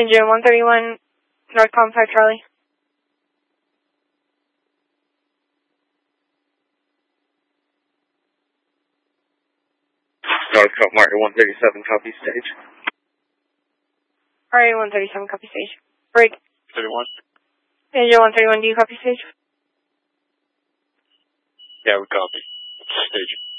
Engine 131, Northcom 5 Charlie. Northcom Marty 137, copy stage. Marty 137, copy stage. Break. 31. Engine 131, do you copy stage? Yeah, we copy. Stage.